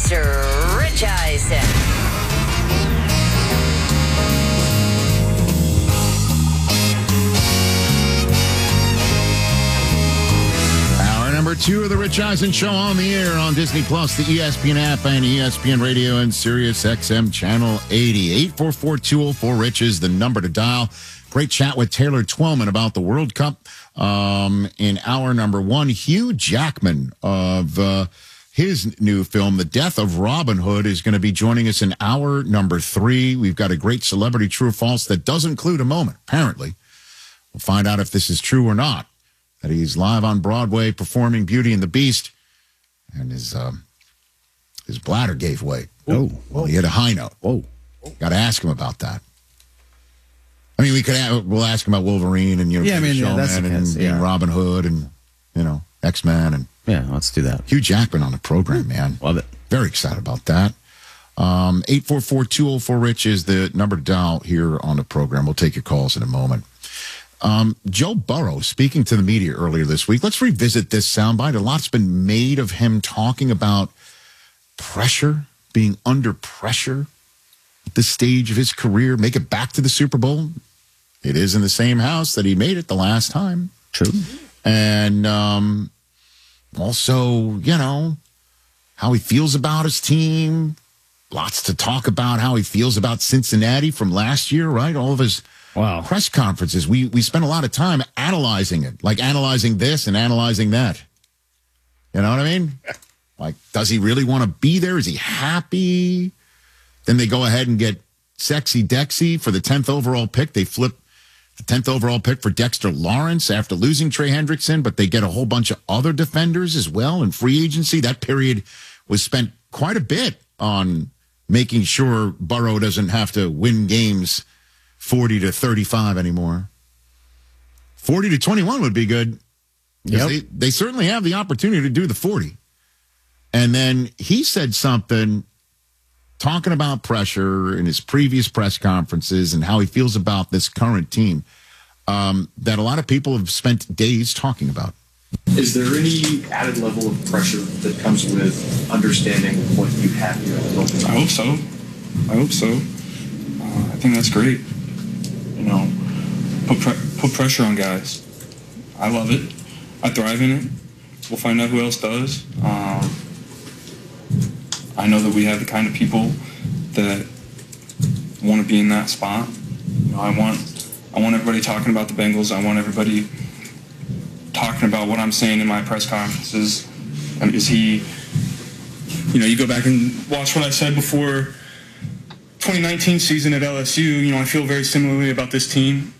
Here's Rich Eisen. Number 2 of the Rich Eisen Show on the air on Disney Plus, the ESPN app, and ESPN Radio and Sirius XM Channel 80. 844-204-RICH is the number to dial. Great chat with Taylor Twellman about the World Cup in hour number 1. Hugh Jackman of his new film, The Death of Robin Hood, is going to be joining us in hour number 3. We've got a great celebrity true or false that does include a moment, apparently. We'll find out if this is true or not. That he's live on Broadway performing Beauty and the Beast, and his bladder gave way. Oh, well, he hit a high note. Whoa, got to ask him about that. I mean, we'll ask him about Wolverine and and Robin Hood and X-Men and let's do that. Hugh Jackman on the program, man. Love it. Very excited about that. 844-204-RICH is the number to dial here on the program. We'll take your calls in a moment. Joe Burrow speaking to the media earlier this week. Let's revisit this soundbite. A lot's been made of him talking about pressure, being under pressure at this stage of his career. Make it back to the Super Bowl. It is in the same house that he made it the last time. True. And also, how he feels about his team. Lots to talk about how he feels about Cincinnati from last year, right? All of his press conferences. We spent a lot of time analyzing it, like analyzing this and analyzing that. You know what I mean? Like, does he really want to be there? Is he happy? Then they go ahead and get Sexy Dexy for the 10th overall pick. They flip the 10th overall pick for Dexter Lawrence after losing Trey Hendrickson, but they get a whole bunch of other defenders as well in free agency. That period was spent quite a bit on making sure Burrow doesn't have to win games 40-35 anymore. 40-21 would be good. Yep. They certainly have the opportunity to do the 40. And then he said something talking about pressure in his previous press conferences and how he feels about this current team that a lot of people have spent days talking about. Is there any added level of pressure that comes with understanding what you have here? I hope so. I think that's great. Put pressure on guys. I love it. I thrive in it. We'll find out who else does. I know that we have the kind of people that want to be in that spot. I want everybody talking about the Bengals. I want everybody talking about what I'm saying in my press conferences. And you go back and watch what I said before 2019 season at LSU. I feel very similarly about this team.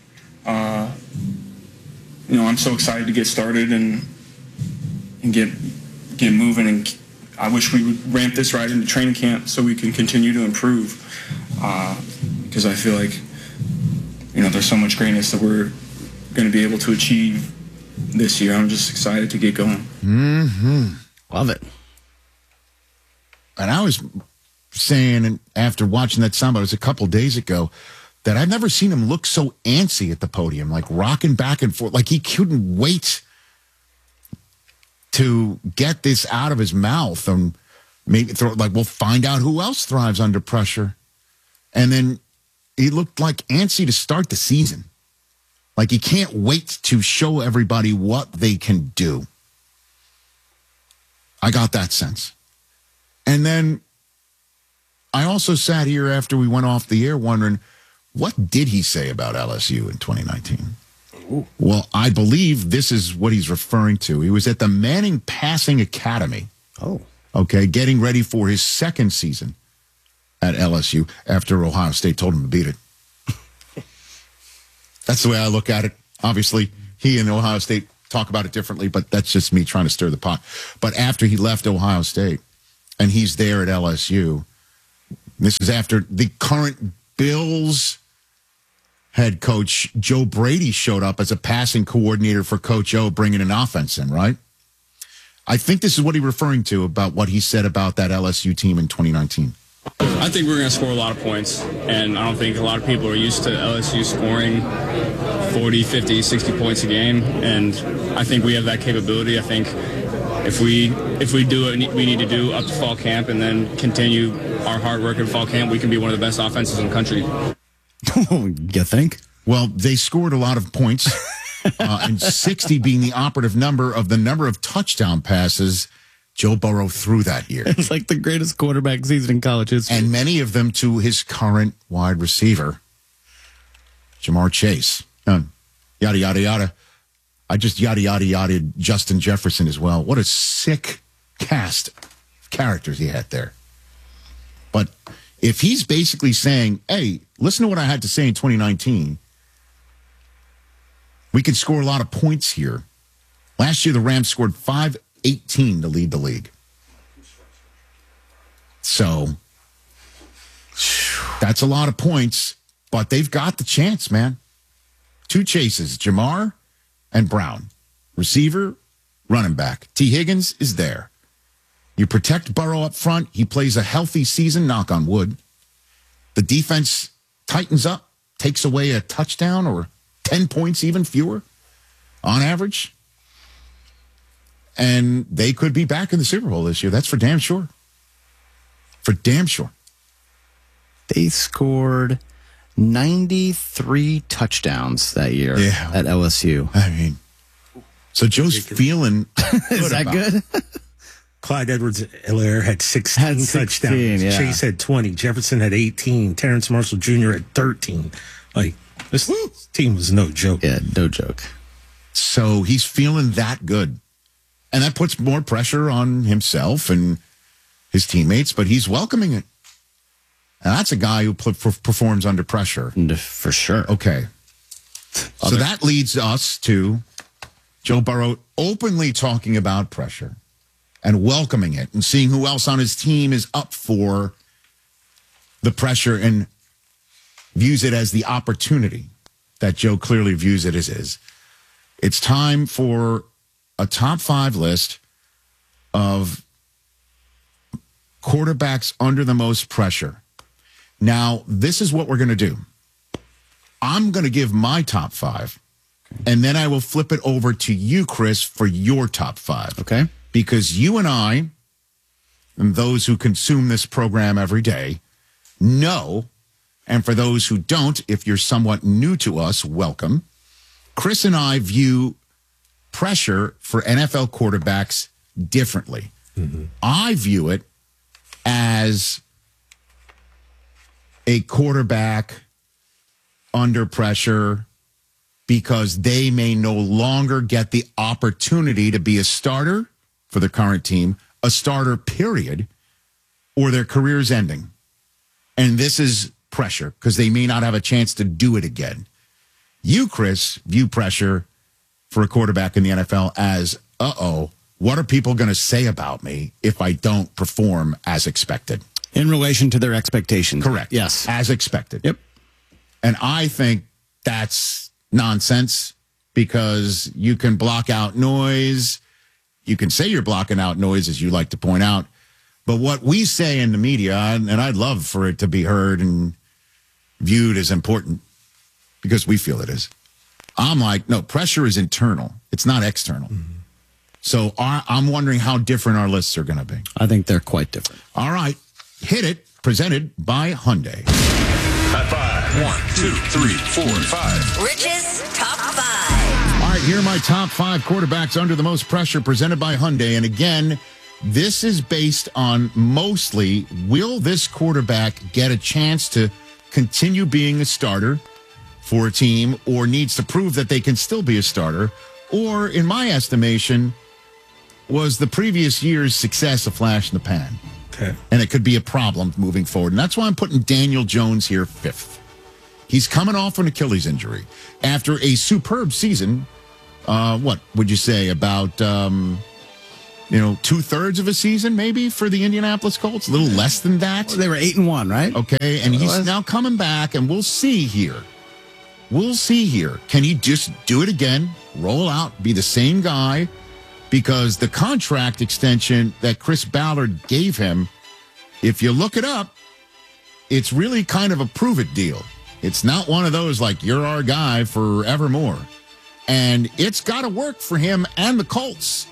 I'm so excited to get started and get moving, and I wish we would ramp this right into training camp so we can continue to improve. Because I feel like, there's so much greatness that we're going to be able to achieve this year. I'm just excited to get going. Mm-hmm. Love it. And I was saying, after watching that soundbite, it was a couple days ago, that I've never seen him look so antsy at the podium, like rocking back and forth, like he couldn't wait to get this out of his mouth and maybe we'll find out who else thrives under pressure. And then he looked like antsy to start the season. Like he can't wait to show everybody what they can do. I got that sense. And then I also sat here after we went off the air wondering, what did he say about LSU in 2019? Ooh. Well, I believe this is what he's referring to. He was at the Manning Passing Academy. Oh. Okay, getting ready for his second season at LSU after Ohio State told him to beat it. That's the way I look at it. Obviously, he and Ohio State talk about it differently, but that's just me trying to stir the pot. But after he left Ohio State and he's there at LSU, this is after the current Bills head coach Joe Brady showed up as a passing coordinator for Coach O, bringing an offense in, right? I think this is what he's referring to about what he said about that LSU team in 2019. I think we're going to score a lot of points, and I don't think a lot of people are used to LSU scoring 40, 50, 60 points a game, and I think we have that capability. I think if we do what we need to do up to fall camp and then continue our hard work in fall camp, we can be one of the best offenses in the country. You think? Well, they scored a lot of points, and 60 being the operative number of touchdown passes Joe Burrow threw that year. It's like the greatest quarterback season in college history. And many of them to his current wide receiver, Jamar Chase. Yada, yada, yada. I just yada, yada, yada Justin Jefferson as well. What a sick cast of characters he had there. But if he's basically saying, hey, listen to what I had to say in 2019, we can score a lot of points here. Last year, the Rams scored 518 to lead the league. So that's a lot of points, but they've got the chance, man. 2 chases, Jamar and Brown. Receiver, running back. T. Higgins is there. You protect Burrow up front. He plays a healthy season, knock on wood. The defense tightens up, takes away a touchdown or 10 points, even fewer on average. And they could be back in the Super Bowl this year. That's for damn sure. For damn sure. They scored 93 touchdowns that year at LSU. I mean, so Joe's feeling Is that good? Clyde Edwards-Helaire had 16 touchdowns. Yeah. Chase had 20. Jefferson had 18. Terrence Marshall Jr. had 13. Like, this team was no joke. Yeah, no joke. So he's feeling that good. And that puts more pressure on himself and his teammates, but he's welcoming it. And that's a guy who performs under pressure. For sure. Okay. So that leads us to Joe Burrow openly talking about pressure and welcoming it and seeing who else on his team is up for the pressure and views it as the opportunity that Joe clearly views it as is. It's time for a top 5 list of quarterbacks under the most pressure. Now, this is what we're going to do. I'm going to give my top 5, and then I will flip it over to you, Chris, for your top 5. Okay. Because you and I, and those who consume this program every day, know, and for those who don't, if you're somewhat new to us, welcome. Chris and I view pressure for NFL quarterbacks differently. Mm-hmm. I view it as a quarterback under pressure because they may no longer get the opportunity to be a starter for the current team, a starter period, or their career's ending. And this is pressure because they may not have a chance to do it again. You, Chris, view pressure for a quarterback in the NFL as, what are people going to say about me if I don't perform as expected? In relation to their expectations. Correct. Yes. As expected. Yep. And I think that's nonsense because you can block out noise. You can say you're blocking out noise, as you like to point out. But what we say in the media, and I'd love for it to be heard and viewed as important because we feel it is. I'm like, no, pressure is internal. It's not external. Mm-hmm. So I'm wondering how different our lists are going to be. I think they're quite different. All right. Hit it. Presented by Hyundai. High five. 1, 2, 3, 4, 5. Rich's Top 5. All right, here are my top 5 quarterbacks under the most pressure presented by Hyundai. And again, this is based on mostly, will this quarterback get a chance to continue being a starter for a team or needs to prove that they can still be a starter? Or, in my estimation, was the previous year's success a flash in the pan? Okay. And it could be a problem moving forward. And that's why I'm putting Daniel Jones here 5th. He's coming off an Achilles injury after a superb season. What would you say about, 2/3 of a season maybe for the Indianapolis Colts? A little less than that. Well, they were 8-1, right? Okay. And he's now coming back and we'll see here. Can he just do it again? Roll out, be the same guy? Because the contract extension that Chris Ballard gave him, if you look it up, it's really kind of a prove-it deal. It's not one of those like, you're our guy forevermore. And it's got to work for him and the Colts.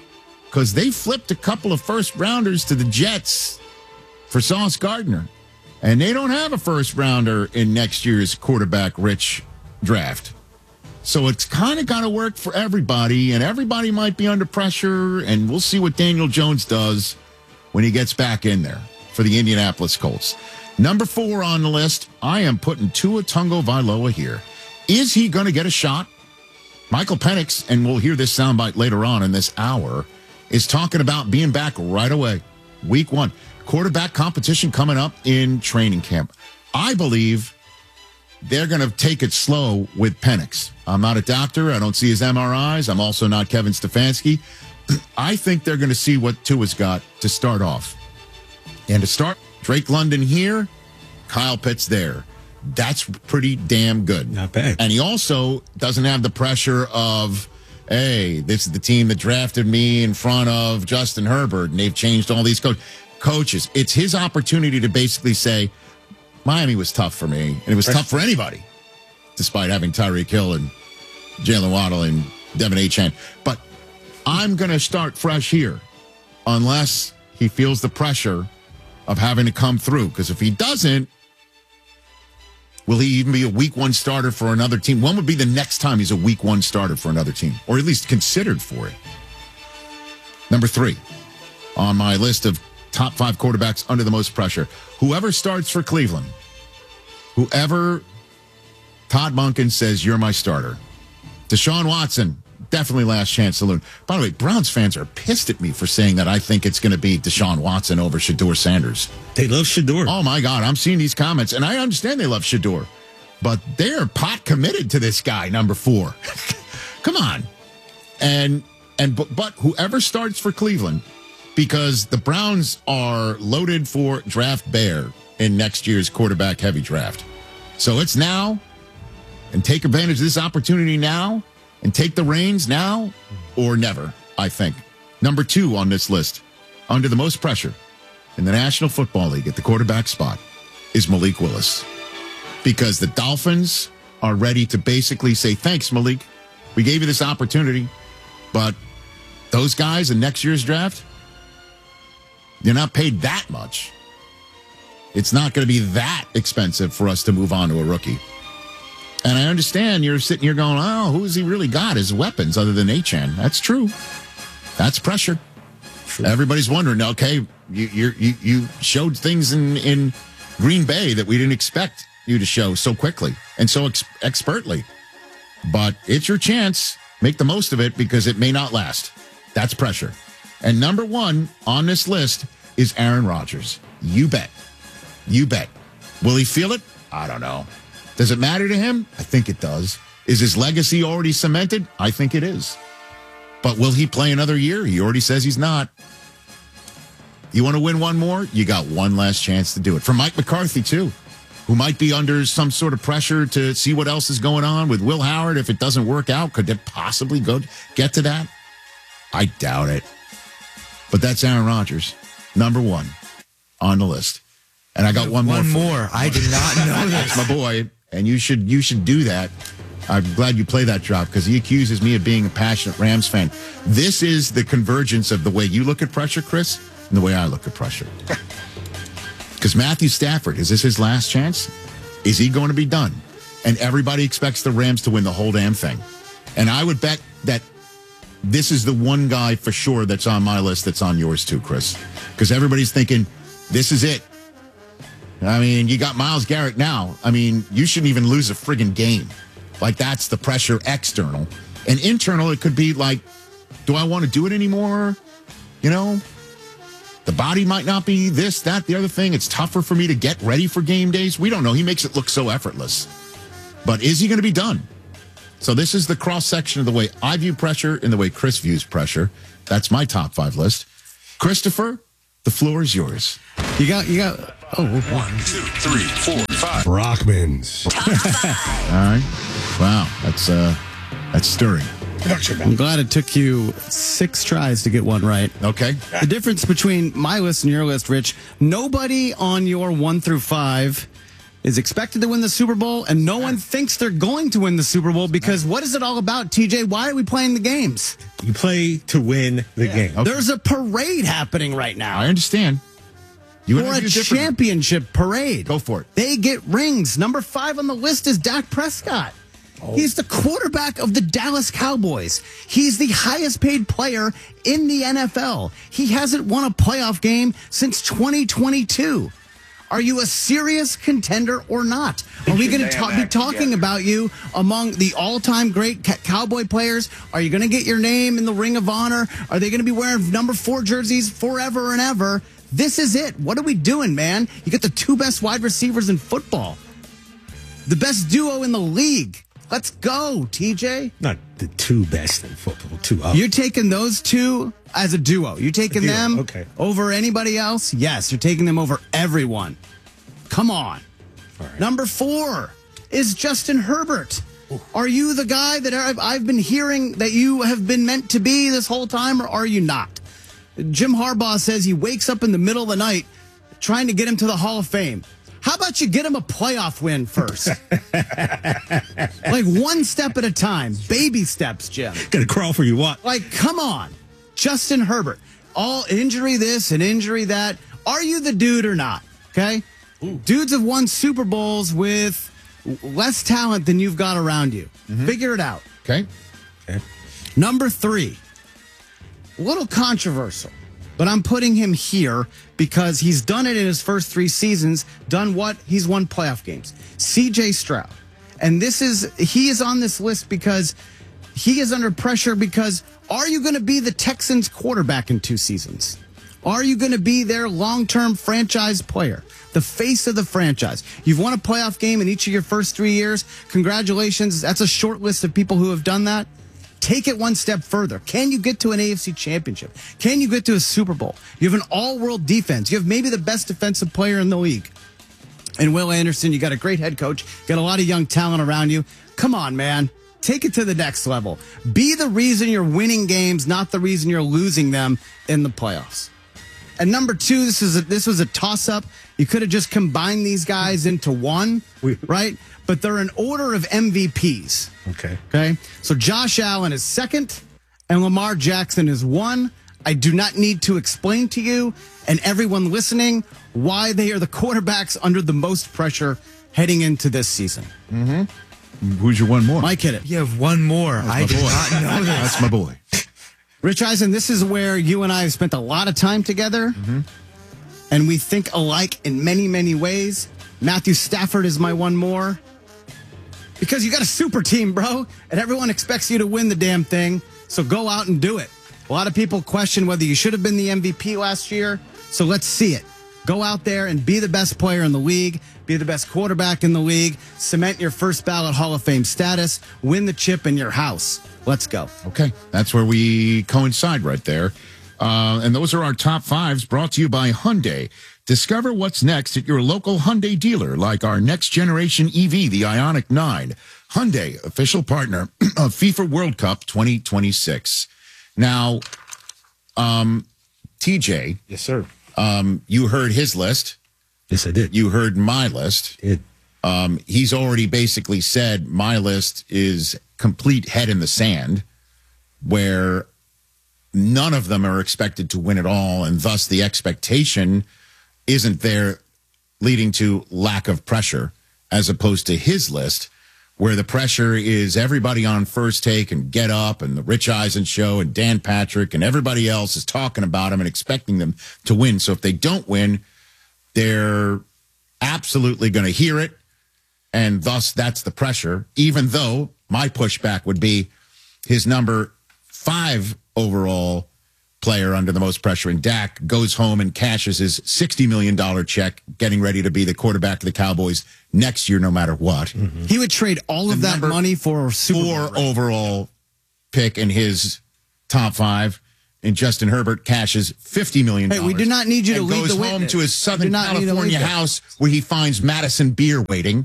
because they flipped a couple of first-rounders to the Jets for Sauce Gardner. And they don't have a first-rounder in next year's quarterback-rich draft. So it's kind of got to work for everybody, and everybody might be under pressure, and we'll see what Daniel Jones does when he gets back in there for the Indianapolis Colts. Number 4 on the list, I am putting Tua Tagovailoa here. Is he going to get a shot? Michael Penix, and we'll hear this soundbite later on in this hour, is talking about being back right away. Week 1. Quarterback competition coming up in training camp. I believe they're going to take it slow with Penix. I'm not a doctor. I don't see his MRIs. I'm also not Kevin Stefanski. I think they're going to see what Tua's got to start off. And to start, Drake London here, Kyle Pitts there. That's pretty damn good. Not bad. And he also doesn't have the pressure of, hey, this is the team that drafted me in front of Justin Herbert, and they've changed all these coaches. It's his opportunity to basically say, Miami was tough for me, and it was tough for anybody, despite having Tyreek Hill and Jalen Waddle and Devin Achane. But I'm going to start fresh here unless he feels the pressure of having to come through. Because if he doesn't, will he even be a week 1 starter for another team? When would be the next time he's a week 1 starter for another team? Or at least considered for it. Number 3 on my list of top 5 quarterbacks under the most pressure. Whoever starts for Cleveland, whoever Todd Monken says, you're my starter. Deshaun Watson, definitely last chance saloon. By the way, Browns fans are pissed at me for saying that I think it's going to be Deshaun Watson over Shedeur Sanders. They love Shedeur. Oh, my God. I'm seeing these comments, and I understand they love Shedeur. But they're pot committed to this guy, number 4. Come on. But whoever starts for Cleveland, because the Browns are loaded for draft bear in next year's quarterback-heavy draft. So it's now, and take advantage of this opportunity now, and take the reins now, or never, I think. Number 2 on this list, under the most pressure in the National Football League at the quarterback spot, is Malik Willis. Because the Dolphins are ready to basically say, thanks, Malik. We gave you this opportunity, but those guys in next year's draft, you're not paid that much. It's not going to be that expensive for us to move on to a rookie. And I understand you're sitting here going, oh, who has he really got as weapons other than Achane? That's true. That's pressure. True. Everybody's wondering, okay, you showed things in Green Bay that we didn't expect you to show so quickly and so expertly. But it's your chance. Make the most of it because it may not last. That's pressure. And number 1 on this list is Aaron Rodgers. You bet. You bet. Will he feel it? I don't know. Does it matter to him? I think it does. Is his legacy already cemented? I think it is. But will he play another year? He already says he's not. You want to win one more? You got one last chance to do it. For Mike McCarthy, too, who might be under some sort of pressure to see what else is going on with Will Howard. If it doesn't work out, could it possibly get to that? I doubt it. But that's Aaron Rodgers, number 1 on the list. And I got one more. I did not know That's my boy, and you should do that. I'm glad you play that drop because he accuses me of being a passionate Rams fan. This is the convergence of the way you look at pressure, Chris, and the way I look at pressure. Because Matthew Stafford, is this his last chance? Is he going to be done? And everybody expects the Rams to win the whole damn thing. And I would bet that this is the one guy for sure that's on my list that's on yours too, Chris. Because everybody's thinking, this is it. I mean, you got Myles Garrett now. I mean, you shouldn't even lose a friggin' game. Like, that's the pressure external. And internal, it could be like, do I want to do it anymore? You know? The body might not be this, that, the other thing. It's tougher for me to get ready for game days. We don't know. He makes it look so effortless. But is he going to be done? So this is the cross-section of the way I view pressure and the way Chris views pressure. That's my top 5 list. Christopher, the floor is yours. You got. 1, 2, 3, 4, 5. Brockmans. Top 5. All right. Wow, that's stirring. I'm glad it took you 6 tries to get one right. Okay. The difference between my list and your list, Rich, nobody on your 1 through 5 is expected to win the Super Bowl, and no one thinks they're going to win the Super Bowl because what is it all about, TJ? Why are we playing the games? You play to win the game. Okay. There's a parade happening right now. I understand. You Or a championship parade. Go for it. They get rings. Number 5 on the list is Dak Prescott. He's the quarterback of the Dallas Cowboys. He's the highest paid player in the NFL. He hasn't won a playoff game since 2022. Are you a serious contender or not? Are we going to be talking about you among the all-time great Cowboy players? Are you going to get your name in the Ring of Honor? Are they going to be wearing number 4 jerseys forever and ever? This is it. What are we doing, man? You got the 2 best wide receivers in football. The best duo in the league. Let's go, TJ. Not the 2 best in football, 2 up. You're taking those 2 as a duo. You're taking them over anybody else? Yes, you're taking them over everyone. Come on. All right. Number 4 is Justin Herbert. Ooh. Are you the guy that I've been hearing that you have been meant to be this whole time, or are you not? Jim Harbaugh says he wakes up in the middle of the night trying to get him to the Hall of Fame. How about you get him a playoff win first? Like one step at a time. Baby steps, Jim. Gotta crawl for you what? Like, come on. Justin Herbert. All injury this and injury that. Are you the dude or not? Okay? Ooh. Dudes have won Super Bowls with less talent than you've got around you. Mm-hmm. Figure it out. Okay. Number 3. A little controversial, but I'm putting him here because he's done it in his first 3 seasons. Done what? He's won playoff games. C.J. Stroud. And he is on this list because he is under pressure because are you going to be the Texans quarterback in 2 seasons? Are you going to be their long-term franchise player? The face of the franchise. You've won a playoff game in each of your first 3 years. Congratulations. That's a short list of people who have done that. Take it one step further. Can you get to an AFC championship? Can you get to a Super Bowl? You have an all-world defense. You have maybe the best defensive player in the league. And Will Anderson, you got a great head coach. Got a lot of young talent around you. Come on, man. Take it to the next level. Be the reason you're winning games, not the reason you're losing them in the playoffs. And number 2, this was a toss-up. You could have just combined these guys into one, right? But they're in order of MVPs. Okay. So Josh Allen is 2nd, and Lamar Jackson is 1. I do not need to explain to you and everyone listening why they are the quarterbacks under the most pressure heading into this season. Mm-hmm. Who's your one more? Mike hit it. You have one more. I did not know that. That's my boy. Rich Eisen, this is where you and I have spent a lot of time together, and we think alike in many, many ways. Matthew Stafford is my one more. Because you got a super team, bro, and everyone expects you to win the damn thing, so go out and do it. A lot of people question whether you should have been the MVP last year, so let's see it. Go out there and be the best player in the league, be the best quarterback in the league, cement your first ballot Hall of Fame status, win the chip in your house. Let's go. Okay, that's where we coincide right there. And those are our top 5s brought to you by Hyundai. Discover what's next at your local Hyundai dealer, like our next generation EV, the Ioniq 9. Hyundai, official partner of FIFA World Cup 2026. Now, TJ. Yes, sir. You heard his list. Yes, I did. You heard my list. He's already basically said my list is complete head in the sand, where none of them are expected to win at all, and thus the expectation isn't there, leading to lack of pressure, as opposed to his list, where the pressure is everybody on First Take and Get Up and the Rich Eisen Show and Dan Patrick and everybody else is talking about them and expecting them to win. So if they don't win, they're absolutely going to hear it, and thus that's the pressure, even though my pushback would be his number 5 overall player under the most pressure, and Dak goes home and cashes his $60 million check, getting ready to be the quarterback of the Cowboys next year, no matter what. Mm-hmm. He would trade all of that money for a Super Bowl, 4 overall pick in his top 5, and Justin Herbert cashes $50 million. Hey, we do not need you to lead the witness. Goes home to his Southern California house where he finds Madison beer waiting.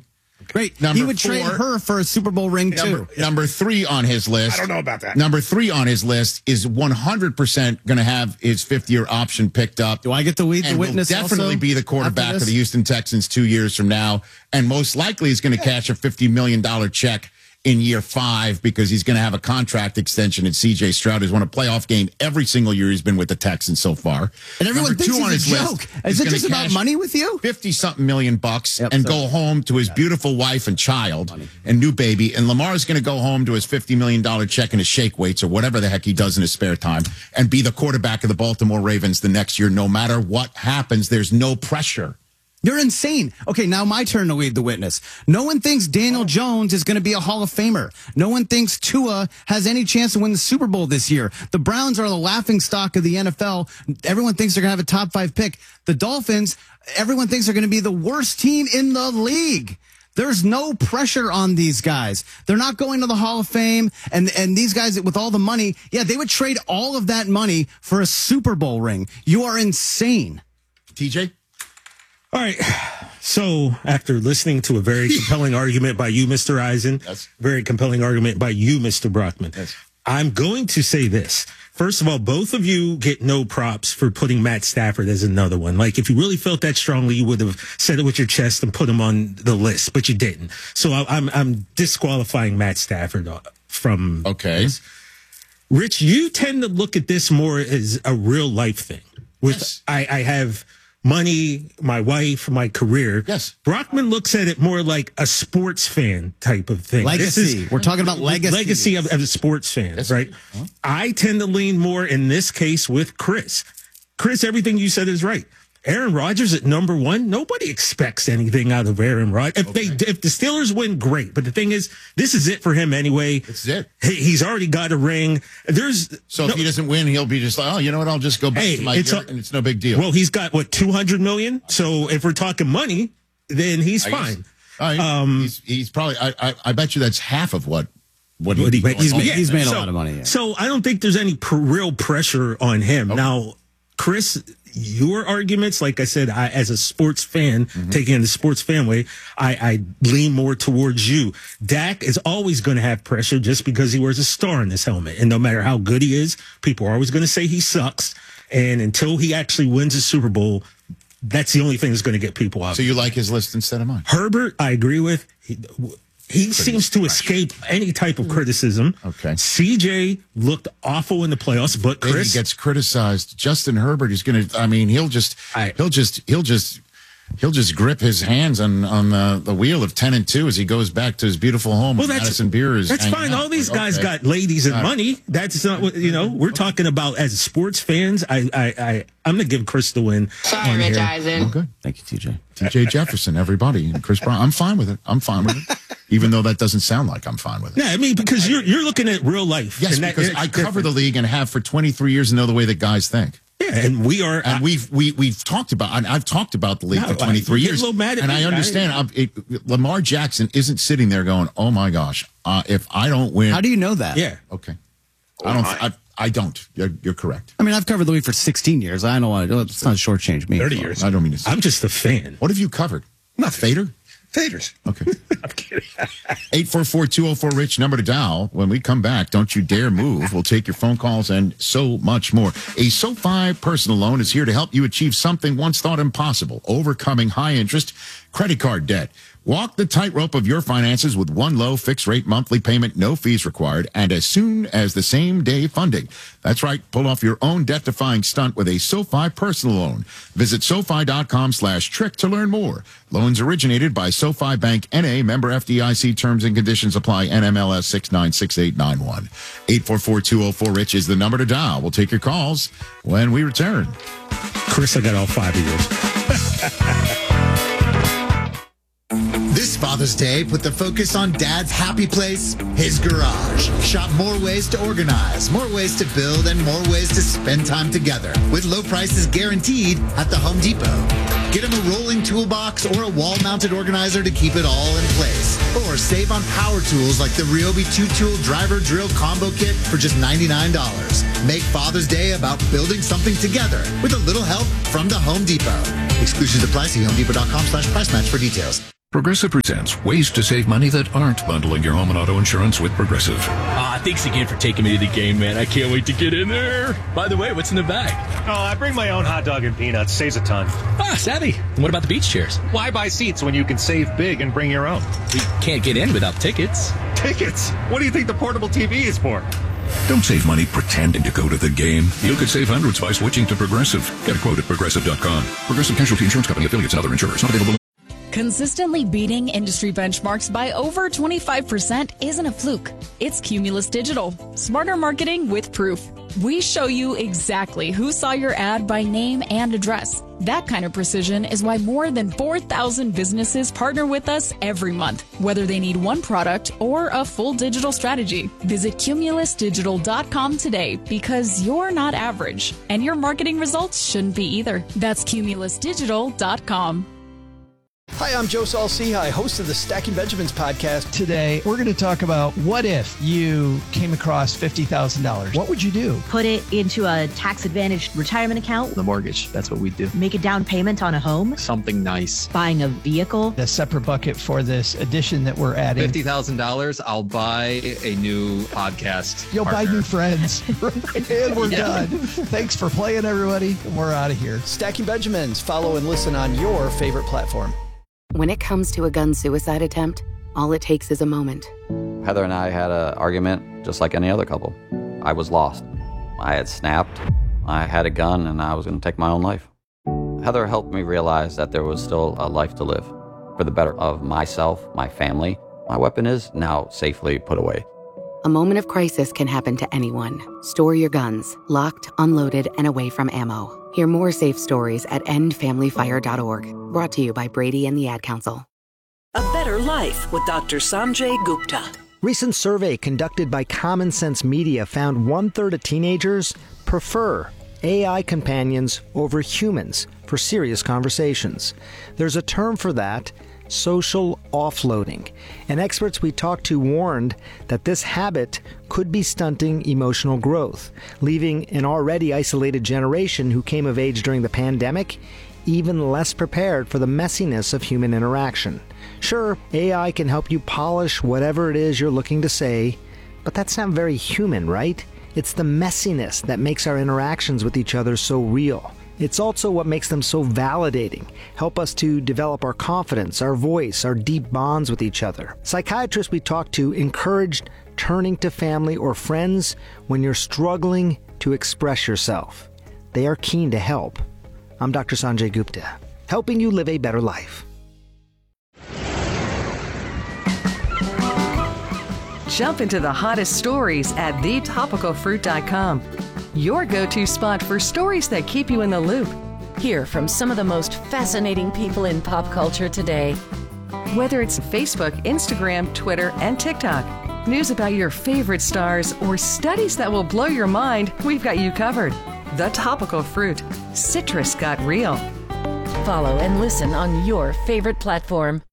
Great. He would trade her for a Super Bowl ring, too. Number 3 on his list. I don't know about that. Number 3 on his list is 100% going to have his 5th-year option picked up. Do I get the witness will definitely be the quarterback of the Houston Texans 2 years from now. And most likely is going to cash a $50 million check in year 5 because he's going to have a contract extension. And C.J. Stroud has won a playoff game every single year he's been with the Texans so far. And everyone thinks he's a joke. Is it just about money with you? 50-something million bucks and go home to his beautiful wife and child and new baby. And Lamar's going to go home to his $50 million check and his shake weights or whatever the heck he does in his spare time and be the quarterback of the Baltimore Ravens the next year. No matter what happens, there's no pressure. You're insane. Okay, now my turn to lead the witness. No one thinks Daniel Jones is going to be a Hall of Famer. No one thinks Tua has any chance to win the Super Bowl this year. The Browns are the laughingstock of the NFL. Everyone thinks they're going to have a top 5 pick. The Dolphins, everyone thinks they're going to be the worst team in the league. There's no pressure on these guys. They're not going to the Hall of Fame. And these guys with all the money, yeah, they would trade all of that money for a Super Bowl ring. You are insane. TJ? All right. So after listening to a very compelling argument by you, Mr. Eisen, very compelling argument by you, Mr. Brockman, I'm going to say this. First of all, both of you get no props for putting Matt Stafford as another one. Like, if you really felt that strongly, you would have said it with your chest and put him on the list, but you didn't. So I'm disqualifying Matt Stafford from this. Rich, you tend to look at this more as a real life thing. I have money, my wife, my career. Yes. Brockman looks at it more like a sports fan type of thing. Legacy. We're talking about legacy. Legacy of a sports fan, right? Huh? I tend to lean more in this case with Chris. Chris, everything you said is right. Aaron Rodgers at number 1. Nobody expects anything out of Aaron Rodgers. If the Steelers win, great. But the thing is, this is it for him anyway. This is it. He's already got a ring. If he doesn't win, he'll be just like, oh, you know what? I'll just go back to my yurt, and it's no big deal. Well, he's got $200 million. So if we're talking money, then he's fine. He's probably. I bet you that's half of what he makes. He's made a lot of money. Yeah. So I don't think there's any real pressure on him now, Chris. Your arguments, like I said, as a sports fan, taking in the sports fan way, I lean more towards you. Dak is always going to have pressure just because he wears a star in his helmet. And no matter how good he is, people are always going to say he sucks. And until he actually wins a Super Bowl, that's the only thing that's going to get people out. So you like his list instead of mine? Herbert, I agree with. He seems to escape any type of criticism. Okay. CJ looked awful in the playoffs, but Chris he gets criticized. Justin Herbert is going to. I mean, he'll just grip his hands on the wheel of 10-2 as he goes back to his beautiful home. Well, Madison Beer is. That's fine. All these guys got ladies and money. That's not what we're talking about as sports fans. I'm going to give Chris the win. Sorry, Rich Eisen. Oh, good. Thank you, TJ. TJ Jefferson, everybody, and Chris Brown. I'm fine with it. Even though that doesn't sound like I'm fine with it. Yeah, I mean, because you're looking at real life. Yes, because I cover the league and have for 23 years and know the way that guys think. Yeah, and we are, and we've talked about. And I've talked about the league for 23 years, and I understand. Lamar Jackson isn't sitting there going, "Oh my gosh, if I don't win." How do you know that? Yeah, okay. I don't. You're correct. I mean, I've covered the league for 16 years. I don't want to. Let's not shortchange me. 30 years. I don't mean to. I'm just a fan. What have you covered? Not Fader. Faders. Okay. I'm kidding. 844-204-RICH, number to dial. When we come back, don't you dare move. We'll take your phone calls and so much more. A SoFi personal loan is here to help you achieve something once thought impossible, overcoming high interest credit card debt. Walk the tightrope of your finances with one low fixed rate monthly payment, no fees required, and as soon as the same day funding. That's right. Pull off your own death-defying stunt with a SoFi personal loan. Visit SoFi.com/trick to learn more. Loans originated by SoFi Bank N.A. Member FDIC. Terms and conditions apply. NMLS 696891. 844-204-RICH is the number to dial. We'll take your calls when we return. Chris, I got all 5 of yours. This Father's Day, put the focus on Dad's happy place, his garage. Shop more ways to organize, more ways to build, and more ways to spend time together. With low prices guaranteed at the Home Depot. Get him a rolling toolbox or a wall-mounted organizer to keep it all in place. Or save on power tools like the Ryobi 2-tool driver drill combo kit for just $99. Make Father's Day about building something together with a little help from the Home Depot. Exclusions apply. See HomeDepot.com/price match for details. Progressive presents ways to save money that aren't bundling your home and auto insurance with Progressive. Thanks again for taking me to the game, man. I can't wait to get in there. By the way, what's in the bag? Oh, I bring my own hot dog and peanuts. Saves a ton. Savvy. And what about the beach chairs? Why buy seats when you can save big and bring your own? We can't get in without tickets. Tickets? What do you think the portable TV is for? Don't save money pretending to go to the game. You could save hundreds by switching to Progressive. Get a quote at Progressive.com. Progressive Casualty Insurance Company, affiliates, and other insurers. Not available. Consistently beating industry benchmarks by over 25% isn't a fluke. It's Cumulus Digital. Smarter marketing with proof. We show you exactly who saw your ad by name and address. That kind of precision is why more than 4,000 businesses partner with us every month, whether they need one product or a full digital strategy. Visit cumulusdigital.com today because you're not average, and your marketing results shouldn't be either. That's cumulusdigital.com. Hi, I'm Joe Saul-Sehy, host of the Stacking Benjamins podcast. Today, we're going to talk about what if you came across $50,000? What would you do? Put it into a tax-advantaged retirement account. The mortgage, that's what we do. Make a down payment on a home. Something nice. Buying a vehicle. A separate bucket for this addition that we're adding. $50,000, I'll buy a new podcast. You'll partner. buy new friends. And we're done. Thanks for playing, everybody. We're out of here. Stacking Benjamins. Follow and listen on your favorite platform. When it comes to a gun suicide attempt, all it takes is a moment. Heather and I had an argument just like any other couple. I was lost. I had snapped. I had a gun and I was going to take my own life. Heather helped me realize that there was still a life to live. For the better of myself, my family, my weapon is now safely put away. A moment of crisis can happen to anyone. Store your guns, locked, unloaded, and away from ammo. Hear more safe stories at endfamilyfire.org. Brought to you by Brady and the Ad Council. A Better Life with Dr. Sanjay Gupta. Recent survey conducted by Common Sense Media found 1/3 of teenagers prefer AI companions over humans for serious conversations. There's a term for that, social offloading. And experts we talked to warned that this habit could be stunting emotional growth, leaving an already isolated generation who came of age during the pandemic even less prepared for the messiness of human interaction. Sure, AI can help you polish whatever it is you're looking to say, but that's not very human, right? It's the messiness that makes our interactions with each other so real. It's also what makes them so validating, help us to develop our confidence, our voice, our deep bonds with each other. Psychiatrists we talked to encouraged turning to family or friends when you're struggling to express yourself. They are keen to help. I'm Dr. Sanjay Gupta, helping you live a better life. Jump into the hottest stories at thetopicalfruit.com. Your go-to spot for stories that keep you in the loop. Hear from some of the most fascinating people in pop culture today. Whether it's Facebook, Instagram, Twitter, and TikTok, news about your favorite stars, or studies that will blow your mind, we've got you covered. The Topical Fruit. Citrus got real. Follow and listen on your favorite platform.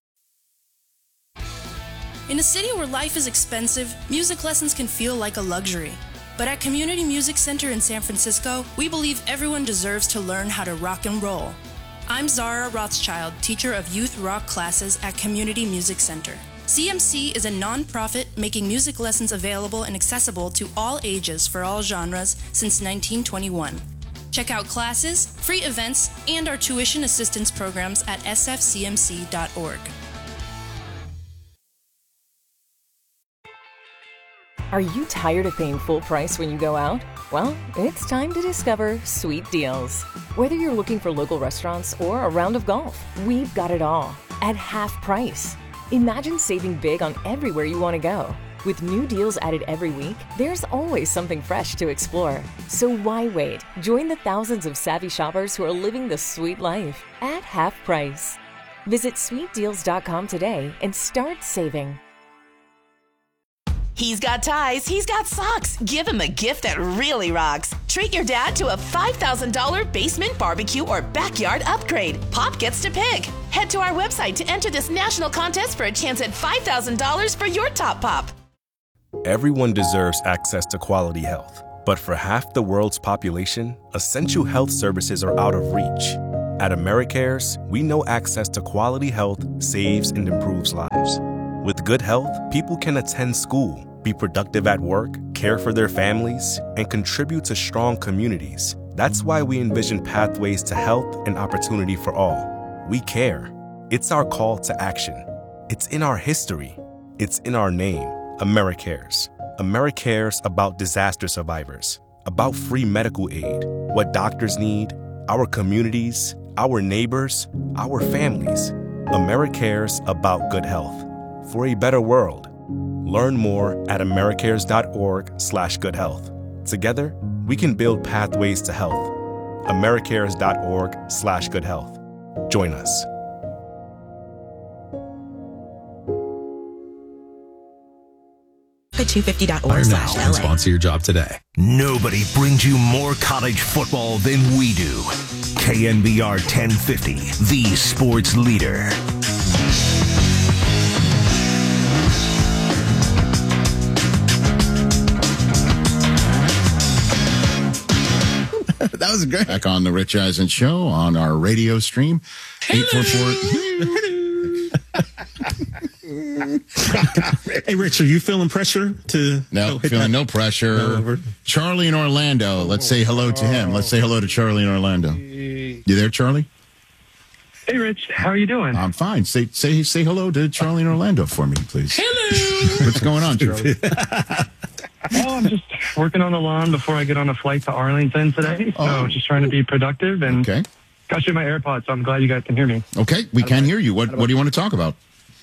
In a city where life is expensive, music lessons can feel like a luxury. But at Community Music Center in San Francisco, we believe everyone deserves to learn how to rock and roll. I'm Zara Rothschild, teacher of youth rock classes at Community Music Center. CMC is a nonprofit making music lessons available and accessible to all ages for all genres since 1921. Check out classes, free events, and our tuition assistance programs at sfcmc.org. Are you tired of paying full price when you go out? Well, it's time to discover Sweet Deals. Whether you're looking for local restaurants or a round of golf, we've got it all at half price. Imagine saving big on everywhere you want to go. With new deals added every week, there's always something fresh to explore. So why wait? Join the thousands of savvy shoppers who are living the sweet life at half price. Visit sweetdeals.com today and start saving. He's got ties, he's got socks. Give him a gift that really rocks. Treat your dad to a $5,000 basement barbecue or backyard upgrade. Pop gets to pick. Head to our website to enter this national contest for a chance at $5,000 for your top pop. Everyone deserves access to quality health. But for half the world's population, essential health services are out of reach. At AmeriCares, we know access to quality health saves and improves lives. With good health, people can attend school, be productive at work, care for their families, and contribute to strong communities. That's why we envision pathways to health and opportunity for all. We care. It's our call to action. It's in our history. It's in our name, AmeriCares. AmeriCares about disaster survivors, about free medical aid, what doctors need, our communities, our neighbors, our families. AmeriCares about good health. For a better world. Learn more at americares.org/goodhealth. Together, we can build pathways to health. americares.org/goodhealth. Join us. Iron sponsor your job today. Nobody brings you more college football than we do. KNBR 1050, the sports leader. That was great. Back on the Rich Eisen Show on our radio stream. 844. Hey, Rich, are you feeling pressure to? No, feeling no pressure. Charlie in Orlando. Let's say hello to him. Let's say hello to Charlie in Orlando. You there, Charlie? Hey, Rich. How are you doing? I'm fine. Say hello to Charlie in Orlando for me, please. Hello. What's going on, Charlie? Oh, I'm just working on the lawn before I get on a flight to Arlington today. So just trying to be productive and got you my AirPods, so I'm glad you guys can hear me. Okay, we can hear you. What do you want to talk about?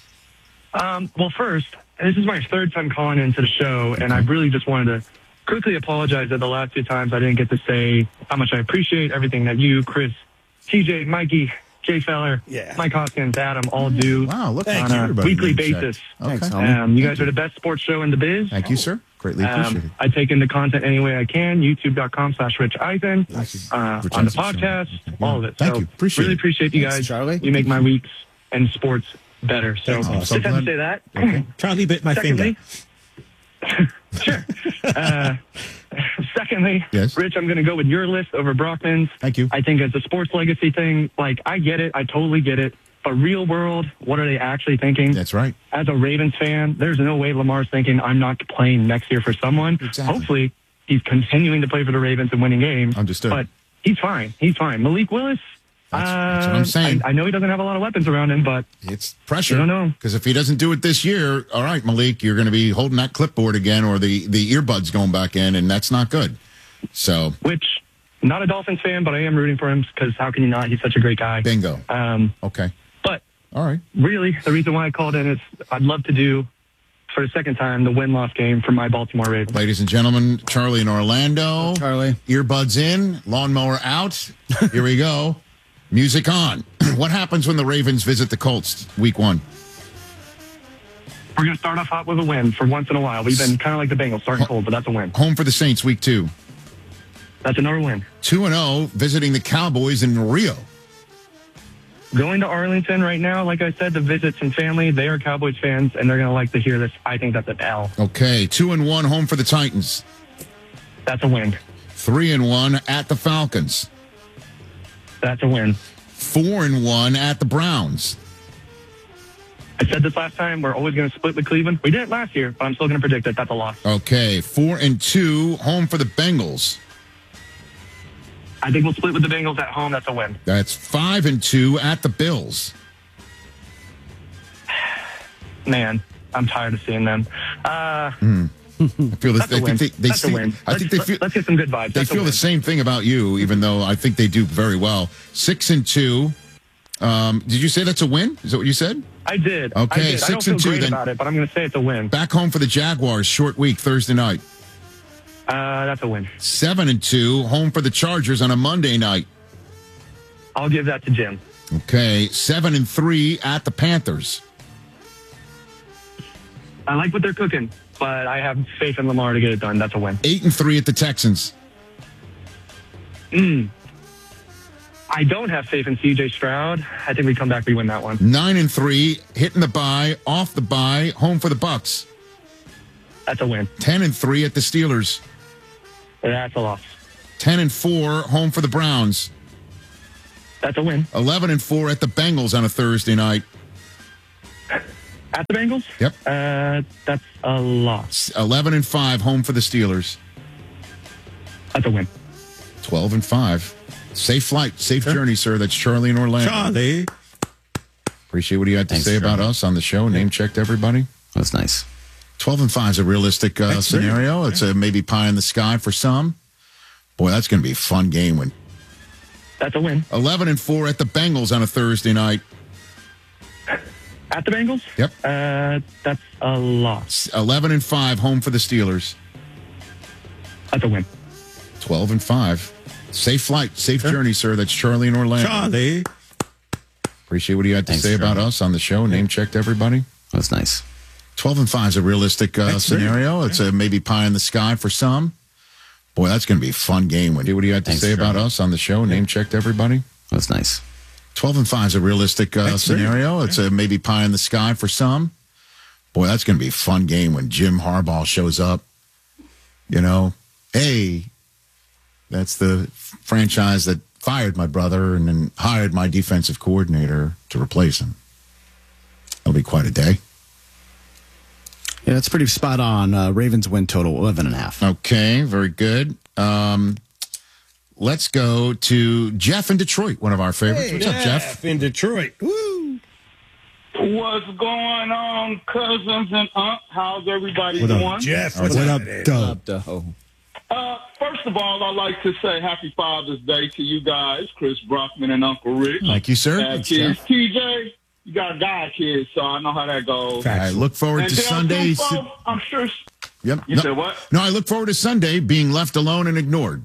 Well, first, this is my third time calling into the show, and I really just wanted to quickly apologize that the last few times I didn't get to say how much I appreciate everything that you, Chris, TJ, Mikey, Jay Feller, Mike Hoskins, Adam all do on a weekly basis. Okay. You guys are the best sports show in the biz. Thank you, sir. Greatly appreciate it. I take in the content any way I can. YouTube.com/Rich Eisen. On the podcast, all of it. Thank you. Really appreciate you guys. Charlie. You make my weeks and sports better. So just had to say that. Charlie bit my finger. Sure. Secondly, Rich, I'm going to go with your list over Brockman's. Thank you. I think it's a sports legacy thing. Like, I get it. I totally get it. But real world, what are they actually thinking? That's right. As a Ravens fan, there's no way Lamar's thinking, I'm not playing next year for someone. Exactly. Hopefully, he's continuing to play for the Ravens and winning games. Understood. But he's fine. He's fine. Malik Willis, that's what I'm saying. I know he doesn't have a lot of weapons around him, but it's pressure. I don't know. Because if he doesn't do it this year, all right, Malik, you're going to be holding that clipboard again or the earbuds going back in, and that's not good. So, which, not a Dolphins fan, but I am rooting for him because how can you not? He's such a great guy. Bingo. Okay. But all right. Really, the reason why I called in is I'd love to do, for the second time, the win-loss game for my Baltimore Ravens. Ladies and gentlemen, Charlie in Orlando. Charlie. Earbuds in, lawnmower out. Here we go. Music on. What happens when the Ravens visit the Colts week 1? We're going to start off hot with a win for once in a while. We've been kind of like the Bengals, starting cold, but that's a win. Home for the Saints week 2. That's another win. 2-0, visiting the Cowboys in Rio. Going to Arlington right now, like I said, to visit some family. They are Cowboys fans, and they're going to like to hear this. I think that's an L. Okay, 2-1, home for the Titans. That's a win. 3-1 at the Falcons. That's a win. 4-1 at the Browns. I said this last time, we're always going to split with Cleveland. We did it last year, but I'm still going to predict that that's a loss. Okay, 4-2, home for the Bengals. I think we'll split with the Bengals at home. That's a win. That's 5-2 at the Bills. Man, I'm tired of seeing them. I feel that's a win. That's a win. I think they feel. Let's get some good vibes. They feel the same thing about you, even though I think they do very well. 6-2. Did you say that's a win? Is that what you said? I did. Okay, I did. 6-2. I don't feel great then about it, but I'm going to say it's a win. Back home for the Jaguars. Short week Thursday night. That's a win. 7-2. Home for the Chargers on a Monday night. I'll give that to Jim. Okay, 7-3 at the Panthers. I like what they're cooking, but I have faith in Lamar to get it done. That's a win. 8-3 at the Texans. I don't have faith in C.J. Stroud. I think we come back, we win that one. 9-3, hitting the bye, off the bye, home for the Bucks. That's a win. 10-3 at the Steelers. That's a loss. 10-4, home for the Browns. That's a win. 11-4 at the Bengals on a Thursday night. At the Bengals? Yep. That's a loss. 11-5 home for the Steelers. That's a win. 12-5. Safe flight, safe journey, sir. That's Charlie in Orlando. Charlie. Appreciate what you had to say about us on the show. Name checked everybody. That's nice. 12-5 is a realistic scenario. It's a maybe pie in the sky for some. Boy, that's going to be a fun game. When that's a win. 11-4 at the Bengals on a Thursday night. At the Bengals? Yep. That's a loss. 11-5 home for the Steelers. That's a win. 12-5. Safe flight, safe journey, sir. That's Charlie in Orlando. Charlie. Appreciate what you had to say about us on the show. Name checked everybody. That's nice. 12-5 is a realistic scenario. It's a maybe pie in the sky for some. Boy, that's going to be a fun game. What you had to say about us on the show. Name checked everybody. That's nice. 12-5 is a realistic scenario. It's a maybe pie in the sky for some. Boy, that's going to be a fun game when Jim Harbaugh shows up. You know, hey, that's the franchise that fired my brother and then hired my defensive coordinator to replace him. That'll be quite a day. Yeah, that's pretty spot on. Ravens win total 11.5. Okay, very good. Let's go to Jeff in Detroit, one of our favorites. What's up, Jeff? In Detroit. Woo! What's going on, cousins and aunt? How's everybody What doing? up, Jeff? What up, Doe? First of all, I'd like to say Happy Father's Day to you guys, Chris Brockman and Uncle Rich. Thank you, sir. Kids. TJ, you got a guy kid, so I know how that goes. I look forward to Sunday. I'm sure. Yep. You said what? No, I look forward to Sunday being left alone and ignored.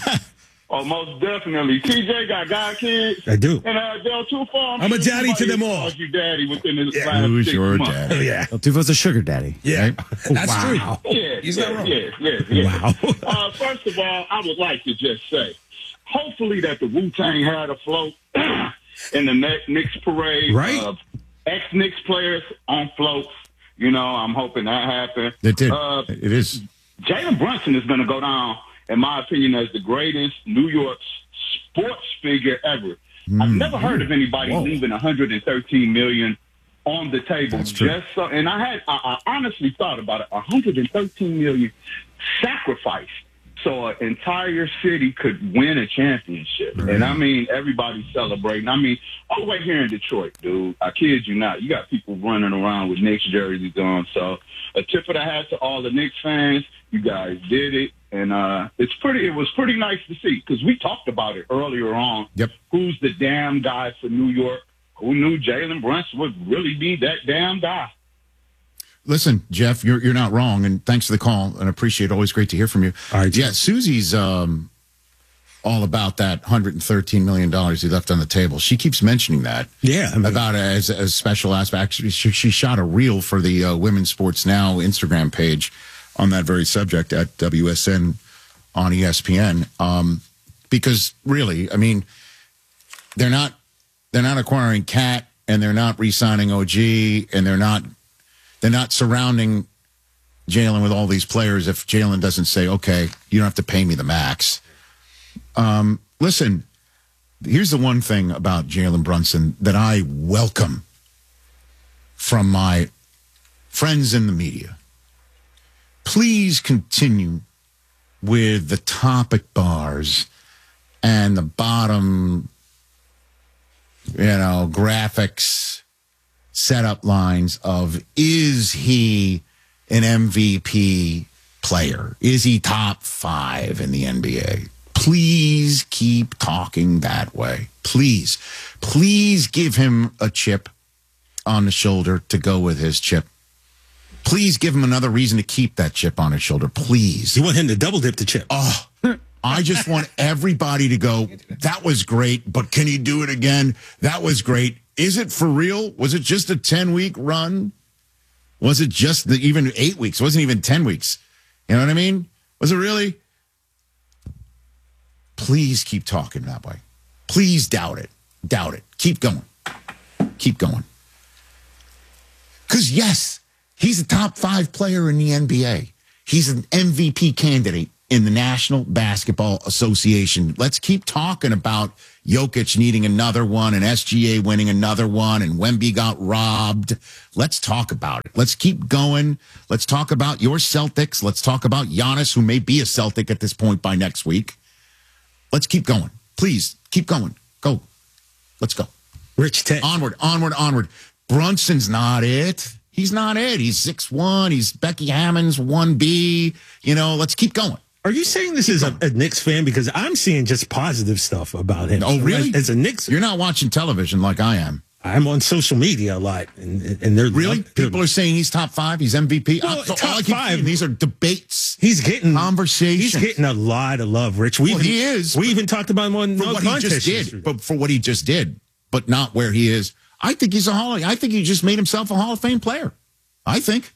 Oh, most definitely. TJ got guy kids. I do. And Del Tufo, I'm a daddy to them all. Calls you daddy within the last Who's 6 your months. daddy? Yeah. Tufo's a sugar daddy. Yeah. Right? That's true. Yeah, He's not wrong. Yeah. Wow. First of all, I would like to just say, hopefully that the Wu-Tang had a float in the Knicks parade. Right. Ex-Knicks players on floats. You know, I'm hoping that happened. It did. It is. Jalen Brunson is going to go down, in my opinion, as the greatest New York sports figure ever. I've never heard of anybody leaving $113 million on the table. That's true. Just so, and I honestly thought about it. $113 million sacrifice so an entire city could win a championship. Right. And I mean, everybody's celebrating. I mean, all the way here in Detroit, dude. I kid you not. You got people running around with Knicks jerseys on. So a tip of the hat to all the Knicks fans. You guys did it. And it was pretty nice to see because we talked about it earlier on. Yep. Who's the damn guy for New York? Who knew Jalen Brunson would really be that damn guy? Listen, Jeff, you're not wrong, and thanks for the call, and appreciate it. Always great to hear from you. All right, yeah, Susie's all about that $113 million he left on the table. She keeps mentioning that. Yeah. About it as a special aspect. Actually, she shot a reel for the Women's Sports Now Instagram page on that very subject at WSN on ESPN. Because really, I mean, they're not acquiring Cat, and they're not re-signing OG, and they're not surrounding Jalen with all these players if Jalen doesn't say, okay, you don't have to pay me the max. Listen, here's the one thing about Jalen Brunson that I welcome from my friends in the media. Please continue with the topic bars and the bottom, graphics, setup lines of, is he an MVP player? Is he top 5 in the NBA? Please keep talking that way. Please give him a chip on the shoulder to go with his chip. Please give him another reason to keep that chip on his shoulder. Please. You want him to double dip the chip. Oh, I just want everybody to go, that was great, but can you do it again? That was great. Is it for real? Was it just a 10-week run? Was it just even 8 weeks? It wasn't even 10 weeks. You know what I mean? Was it really? Please keep talking that way. Please doubt it. Doubt it. Keep going. Keep going. Because, yes, he's a top 5 player in the NBA. He's an MVP candidate in the National Basketball Association. Let's keep talking about Jokic needing another one and SGA winning another one and Wemby got robbed. Let's talk about it. Let's keep going. Let's talk about your Celtics. Let's talk about Giannis, who may be a Celtic at this point by next week. Let's keep going. Please, keep going. Go. Let's go. Rich Tech. Onward. Brunson's not it. He's not it. He's 6'1". He's Becky Hammond's 1B. Let's keep going. Are you saying this is a Knicks fan? Because I'm seeing just positive stuff about him. Oh, really? As a Knicks, you're not watching television like I am. I'm on social media a lot, and they're really people are saying he's top 5. He's MVP. Well, top 5. These are debates. He's getting conversations. He's getting a lot of love, Rich. He is. We even talked about him on for what he just did, but for what he just did, but not where he is. I think he's I think he just made himself a Hall of Fame player. I think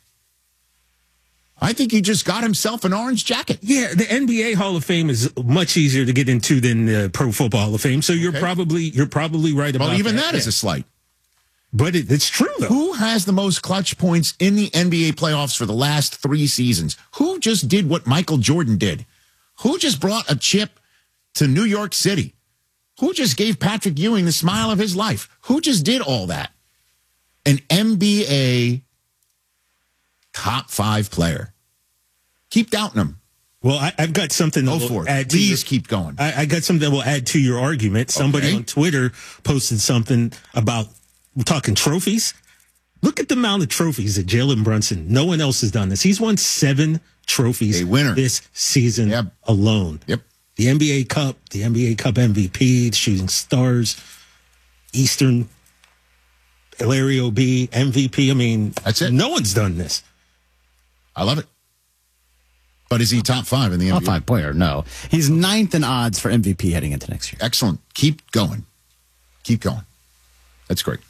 he just got himself an orange jacket. Yeah, the NBA Hall of Fame is much easier to get into than the Pro Football Hall of Fame. So you're probably right about that. Well, even that is a slight. But it's true, though. Who has the most clutch points in the NBA playoffs for the last 3 seasons? Who just did what Michael Jordan did? Who just brought a chip to New York City? Who just gave Patrick Ewing the smile of his life? Who just did all that? An NBA top 5 player. Keep doubting him. Well, I've got something that will add to Please keep going. I got something that will add to your argument. Somebody on Twitter posted something about, we're talking trophies. Look at the amount of trophies that Jalen Brunson, no one else has done this. He's won 7 trophies this season alone. Yep. The NBA Cup, the NBA Cup MVP, the Shooting Stars, Eastern, Larry O.B., MVP. I mean, that's it. No one's done this. I love it. But is he top 5 in the NBA? Top 5 player, no. He's 9th in odds for MVP heading into next year. Excellent. Keep going. That's great.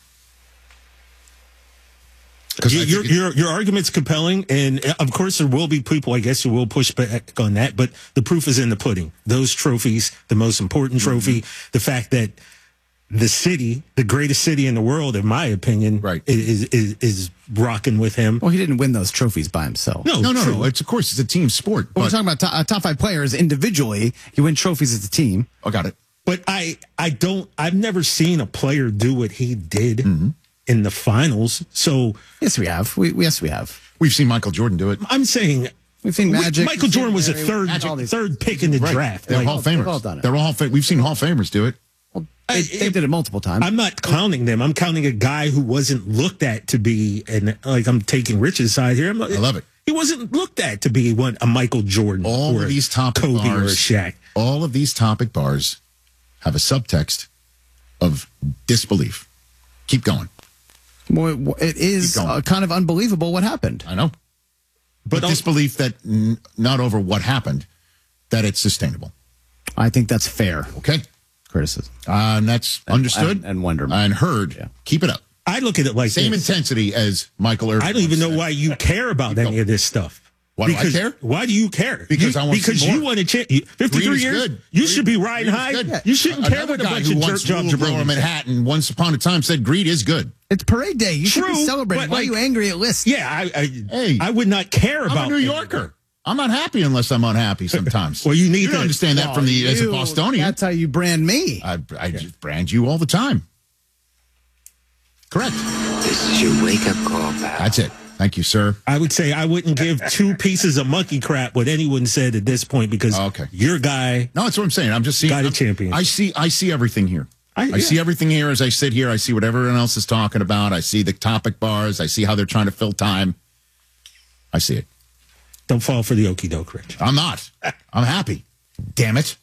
Your argument's compelling, and of course there will be people, I guess, who will push back on that, but the proof is in the pudding. Those trophies, the most important trophy, the fact that the city, the greatest city in the world, in my opinion, is rocking with him. Well, he didn't win those trophies by himself. No. It's of course it's a team sport. We're talking about top 5 players individually. You win trophies as a team. I got it. But I've never seen a player do what he did in the finals. So yes, we have. Yes, we have. We've seen Michael Jordan do it. I'm saying we've seen Magic. Michael Jordan was a third pick in the draft. They're Hall of Famers. They've all done it. They're all we've seen Hall of Famers do it. They did it multiple times. I'm not counting them. I'm counting a guy who wasn't looked at to be, and like I'm taking Rich's side here. I love it. He wasn't looked at to be a Michael Jordan all or of these topic Kobe bars, or a Shaq. All of these topic bars have a subtext of disbelief. Keep going. Well, it is kind of unbelievable what happened. I know. But disbelief that not over what happened, that it's sustainable. I think that's fair. Okay. Criticism. And that's understood and wonderment. And heard. Yeah. Keep it up. I look at it like same intensity as Michael Irvin. I don't even know why you care about any of this stuff. Why do I care? Why do you care? Because I want to see more. You want to change. 53 years. Good. You should be riding high. Yeah. You shouldn't care what a bunch of jerk jobs are in Manhattan once upon a time said greed is good. It's parade day. You should be celebrating. Why are you angry at lists? Yeah, I would not care about. I'm a New Yorker. I'm not happy unless I'm unhappy sometimes. Well, you need to understand that from as a Bostonian. That's how you brand me. I just brand you all the time. Correct. This is your wake-up call, pal. That's it. Thank you, sir. I would say I wouldn't give 2 pieces of monkey crap what anyone said at this point because your guy. No, that's what I'm saying. I'm just seeing. Got a champion. I see everything here. I see everything here as I sit here. I see what everyone else is talking about. I see the topic bars. I see how they're trying to fill time. I see it. Don't fall for the okie doke, Rich. I'm not. I'm happy. Damn it.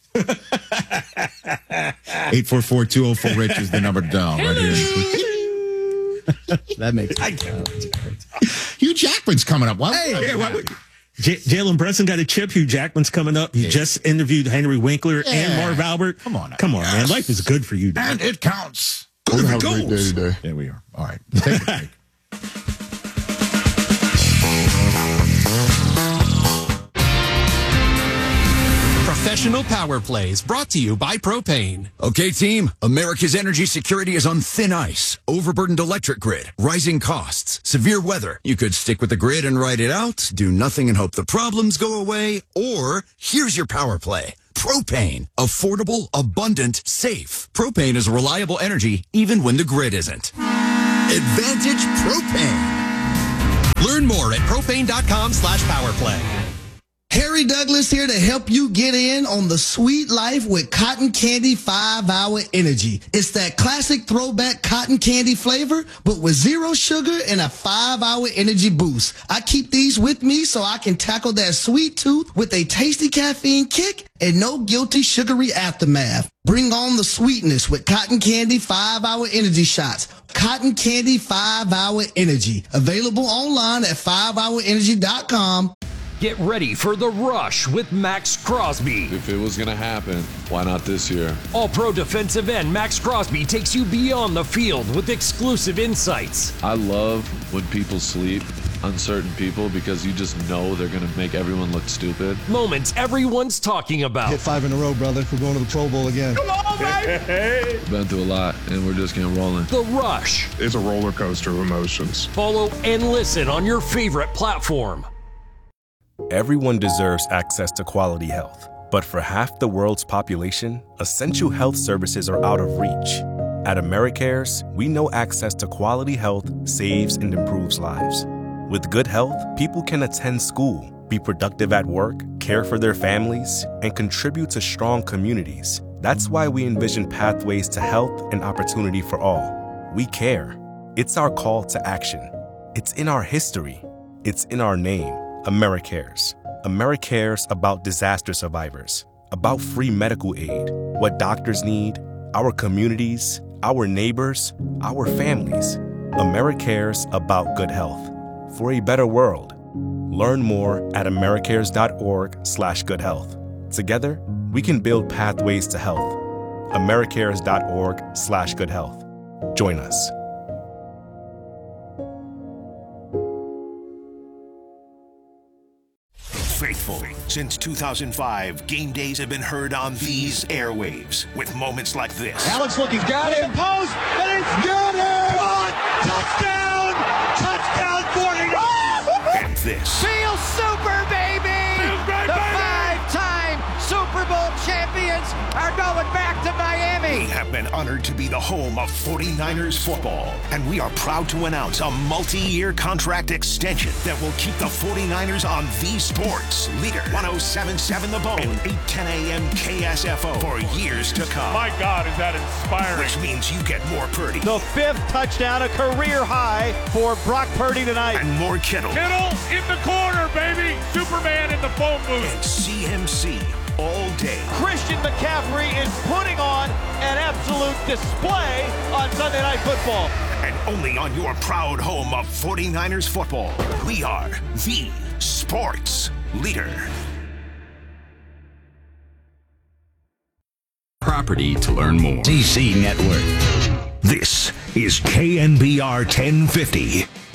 844-204-RICH is the number to dial right here. That makes Hugh Jackman's coming up. Jalen Brunson got a chip. Hugh Jackman's coming up. You just interviewed Henry Winkler and Marv Albert. Come on, man. Life is good for you. And it counts. Good have a great day today. There we are. All right. Take a break. Professional Power Plays, brought to you by Propane. Okay, team, America's energy security is on thin ice. Overburdened electric grid, rising costs, severe weather. You could stick with the grid and ride it out, do nothing and hope the problems go away, or here's your power play. Propane. Affordable, abundant, safe. Propane is reliable energy even when the grid isn't. Advantage Propane. Learn more at propane.com/powerplay. Harry Douglas here to help you get in on the sweet life with Cotton Candy 5-Hour Energy. It's that classic throwback cotton candy flavor, but with zero sugar and a 5-hour energy boost. I keep these with me so I can tackle that sweet tooth with a tasty caffeine kick and no guilty sugary aftermath. Bring on the sweetness with Cotton Candy 5-Hour Energy Shots. Cotton Candy 5-Hour Energy. Available online at 5hourenergy.com. Get ready for the rush with Max Crosby. If it was going to happen, why not this year? All-pro defensive end Max Crosby takes you beyond the field with exclusive insights. I love when people sleep, uncertain people, because you just know they're going to make everyone look stupid. Moments everyone's talking about. Hit 5 in a row, brother. We're going to the Pro Bowl again. Come on, baby! Been through a lot, and we're just getting rolling. The Rush. It's a roller coaster of emotions. Follow and listen on your favorite platform. Everyone deserves access to quality health, but for half the world's population, essential health services are out of reach. At AmeriCares, we know access to quality health saves and improves lives. With good health, people can attend school, be productive at work, care for their families, and contribute to strong communities. That's why we envision pathways to health and opportunity for all. We care. It's our call to action. It's in our history. It's in our name. AmeriCares. AmeriCares about disaster survivors, about free medical aid, what doctors need, our communities, our neighbors, our families. AmeriCares about good health. For a better world. Learn more at americares.org/goodhealth. Together, we can build pathways to health. americares.org/goodhealth. Join us. Faithful. Since 2005, game days have been heard on these airwaves with moments like this. Alex looking, got him, post, and it's got him! On, touchdown! Touchdown 49! And this. Feel super, baby! The five-time Super Bowl champions are going back to Miami! We have been honored to be the home of 49ers football, and we are proud to announce a multi-year contract extension that will keep the 49ers on the sports leader 107.7 The Bone and 8:10 a.m. KSFO for years to come. My God, is that inspiring. Which means you get more Purdy. The fifth touchdown, a career high for Brock Purdy tonight. And more Kittle. Kittle in the corner, baby. Superman in the phone booth. And CMC all day. Christian McCaffrey is putting on an absolute display on Sunday Night Football. And only on your proud home of 49ers football, we are the sports leader. Property to learn more. DC Network. This is KNBR 1050.